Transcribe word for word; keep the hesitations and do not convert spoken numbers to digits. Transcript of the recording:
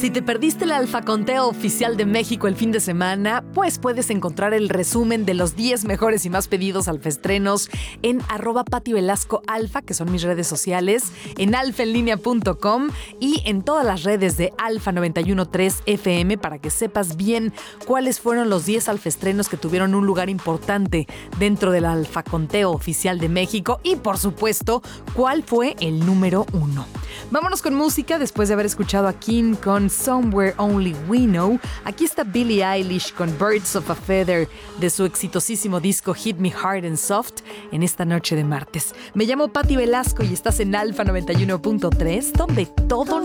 Si te perdiste el Alfa Conteo Oficial de México el fin de semana, pues puedes encontrar el resumen de los diez mejores y más pedidos alfaestrenos en arroba Pati Velasco Alfa, que son mis redes sociales, en alfa en línea punto com y en todas las redes de Alfa noventa y uno punto tres F M para que sepas bien cuáles fueron los diez alfaestrenos que tuvieron un lugar importante dentro del Alfa Conteo Oficial de México y, por supuesto, cuál fue el número uno. Vámonos con música después de haber escuchado a Kim con Somewhere Only We Know. Aquí está Billie Eilish con Birds of a Feather de su exitosísimo disco Hit Me Hard and Soft en esta noche de martes. Me llamo Pati Velasco y estás en Alfa noventa y uno punto tres, donde todo